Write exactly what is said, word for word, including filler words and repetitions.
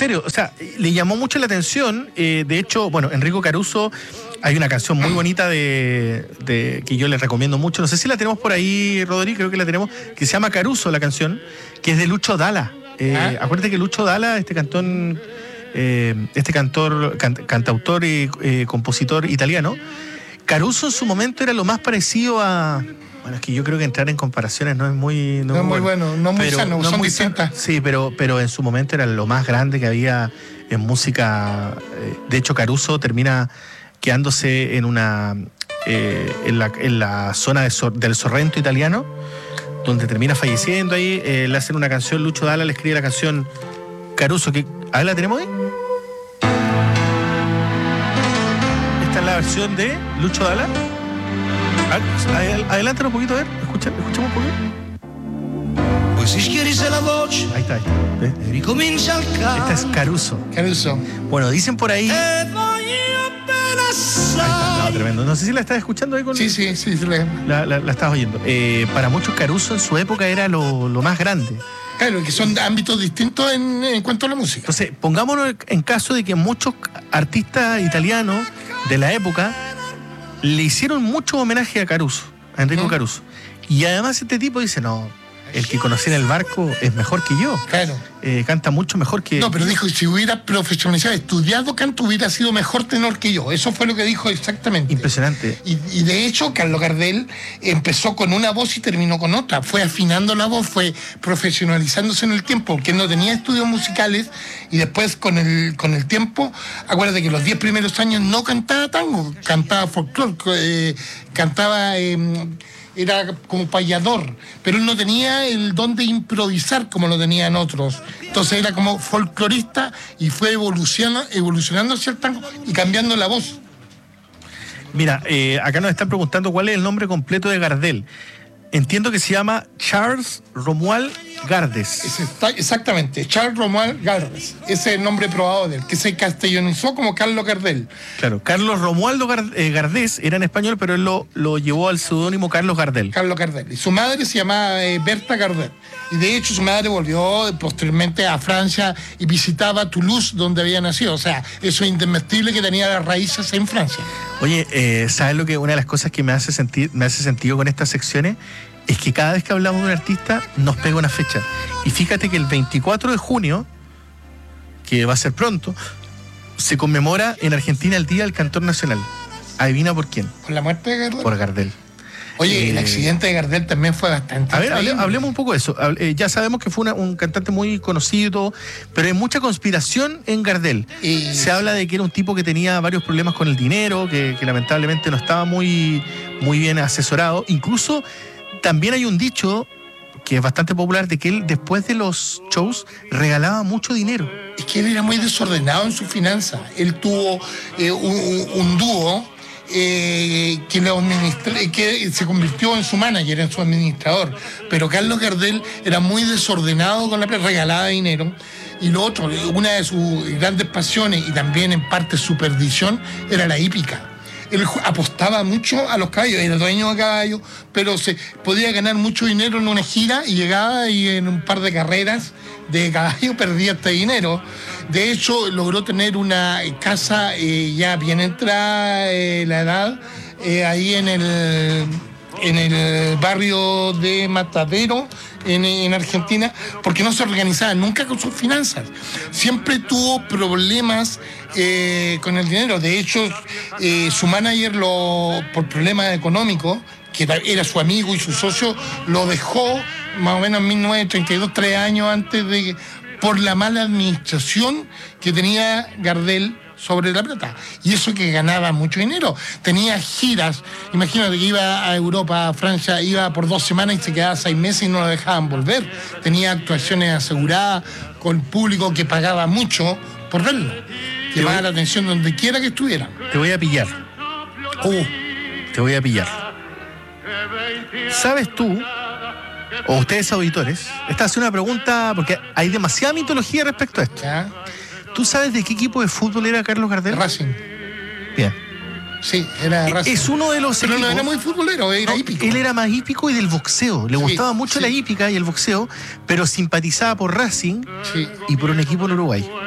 serio, o sea, le llamó mucho la atención. Eh, de hecho, bueno, Enrico Caruso, hay una canción muy bonita de, de que yo les recomiendo mucho. No sé si la tenemos por ahí, Rodri, creo que la tenemos, que se llama Caruso, la canción, que es de Lucho Dalla. Eh, ¿Ah? Acuérdate que Lucho Dalla, este cantón, eh, este cantor, can, cantautor y eh, compositor italiano, Caruso en su momento era lo más parecido a... Bueno, es que yo creo que entrar en comparaciones no es muy... No, no es muy bueno, bueno, no muy pero, sano, no son muy distintas. Sano, sí, pero, pero en su momento era lo más grande que había en música. De hecho, Caruso termina quedándose en una... Eh, en, la, en la zona de Sor, del Sorrento italiano, donde termina falleciendo ahí. Eh, le hacen una canción, Lucho Dalla le escribe la canción Caruso, que... ¿A ver, la tenemos ahí? Esta es la versión de Lucho Dalla. Adelántalo un poquito, a ver, escucha, escuchamos un poquito. Poi si schiarisce la voce. Ahí está, ahí está. E ricomincia il canto. Esta es Caruso. Caruso. Bueno, dicen por ahí. E Ahí está, no, tremendo. No sé si la estás escuchando ahí con. Sí, sí, sí, sí la, la, la estás oyendo. Eh, para muchos, Caruso en su época era lo, lo más grande. Claro, que son ámbitos distintos en, en cuanto a la música. Entonces, pongámonos en caso de que muchos artistas italianos de la época le hicieron mucho homenaje a Caruso, a Enrico ¿Mm? Caruso. Y además este tipo dice, no, el que conocí en el barco es mejor que yo. Claro. Eh, canta mucho mejor que... No, pero dijo, si hubiera profesionalizado, estudiado canto, hubiera sido mejor tenor que yo. Eso fue lo que dijo exactamente. Impresionante. Y, y de hecho, Carlos Gardel empezó con una voz y terminó con otra. Fue afinando la voz, fue profesionalizándose en el tiempo, porque no tenía estudios musicales. Y después, con el, con el tiempo, acuérdate que los diez primeros años no cantaba tango, cantaba folclore, eh, cantaba... Eh, era como payador, pero él no tenía el don de improvisar como lo tenían otros. Entonces era como folclorista y fue evolucionando, evolucionando hacia el tango y cambiando la voz. Mira, eh, acá nos están preguntando cuál es el nombre completo de Gardel. Entiendo que se llama Charles Romuald Gardes. Es está, exactamente, Charles Romuald Gardes. Ese es el nombre probado de él, que se castellanizó como Carlos Gardel. Claro, Carlos Romualdo Gardés era en español, pero él lo, lo llevó al seudónimo Carlos Gardel. Carlos Gardel. Y su madre se llamaba eh, Berta Gardel. Y de hecho su madre volvió posteriormente a Francia y visitaba Toulouse, donde había nacido. O sea, eso es indesmentible que tenía las raíces en Francia. Oye, eh, ¿sabes lo que una de las cosas que me hace sentir, me hace sentido con estas secciones? Es que cada vez que hablamos de un artista nos pega una fecha. Y fíjate que el veinticuatro de junio, que va a ser pronto, se conmemora en Argentina el Día del Cantor Nacional. ¿Adivina por quién? ¿Por la muerte de Gardel? Por Gardel. Oye, eh, el accidente de Gardel también fue bastante... A ver, hable, hablemos un poco de eso. Eh, ya sabemos que fue una, un cantante muy conocido, pero hay mucha conspiración en Gardel. Y... Se habla de que era un tipo que tenía varios problemas con el dinero, que, que lamentablemente no estaba muy, muy bien asesorado. Incluso también hay un dicho que es bastante popular de que él después de los shows regalaba mucho dinero. Es que él era muy desordenado en su finanza. Él tuvo eh, un, un dúo eh, que, lo administra, que se convirtió en su manager, en su administrador. Pero Carlos Gardel era muy desordenado con la plata, regalaba dinero. Y lo otro, una de sus grandes pasiones y también en parte su perdición, era la hípica. Él apostaba mucho a los caballos, era dueño de caballos, pero se podía ganar mucho dinero en una gira y llegaba y en un par de carreras de caballo perdía este dinero. De hecho, logró tener una casa eh, ya bien entrada eh, la edad, eh, ahí en el, en el barrio de Matadero, en, en Argentina, porque no se organizaba nunca con sus finanzas. Siempre tuvo problemas eh, con el dinero. De hecho, eh, su manager, lo, por problemas económicos, que era su amigo y su socio, lo dejó más o menos en mil novecientos treinta y dos, tres años antes de... por la mala administración que tenía Gardel sobre la plata. Y eso que ganaba mucho dinero. Tenía giras. Imagínate que iba a Europa, a Francia, iba por dos semanas y se quedaba seis meses y no lo dejaban volver. Tenía actuaciones aseguradas con público que pagaba mucho por verlo. Llamaba la atención donde quiera que estuviera. Te voy a pillar. Uh. Te voy a pillar. ¿Sabes tú, o ustedes auditores, esta es una pregunta porque hay demasiada mitología respecto a esto? ¿Ya? ¿Tú sabes de qué equipo de fútbol era Carlos Gardel? Racing. Bien. Sí, era Racing. Es uno de los Pero equipos... no era muy futbolero, era no, hípico. Él era más hípico y del boxeo. Le sí, gustaba mucho sí. la hípica y el boxeo, pero simpatizaba por Racing sí. y por un equipo en Uruguay.